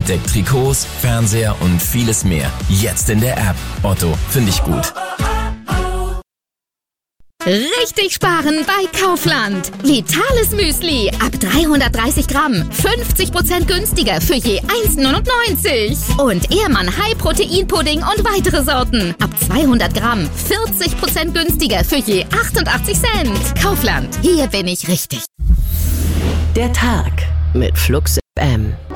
Deckt Trikots, Fernseher und vieles mehr. Jetzt in der App. Otto, finde ich gut. Richtig sparen bei Kaufland. Vitales Müsli ab 330 Gramm. 50% günstiger für je 1,99. Und Ehrmann High Protein Pudding und weitere Sorten. Ab 200 Gramm. 40% günstiger für je 88 Cent. Kaufland. Hier bin ich richtig. Der Tag mit Flux FM.